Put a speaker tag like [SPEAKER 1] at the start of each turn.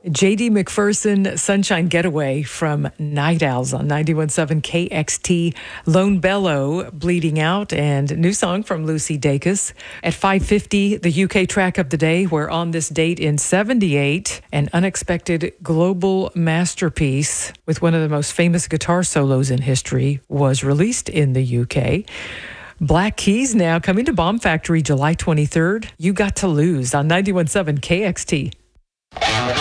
[SPEAKER 1] J.D. McPherson, Sunshine Getaway from Night Owls on 91.7 KXT. Lone Bellow, Bleeding Out, and new song from Lucy Dacus. At 5:50, the UK track of the day, where on this date in 78, an unexpected global masterpiece with one of the most famous guitar solos in history was released in the UK. Black Keys now coming to Bomb Factory July 23rd. You Got to Lose on 91.7 KXT.